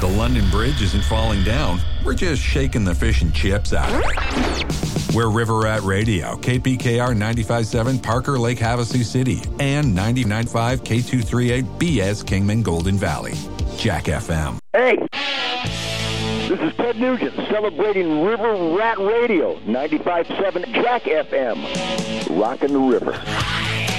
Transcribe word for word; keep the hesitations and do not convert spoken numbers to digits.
The London Bridge isn't falling down. We're just shaking the fish and chips out of it. We're River Rat Radio, K P K R ninety-five point seven Parker Lake Havasu City, and ninety-nine point five K two thirty-eight B S Kingman Golden Valley. Jack F M. Hey! This is Ted Nugent celebrating River Rat Radio, ninety-five point seven Jack F M. Rockin' the river.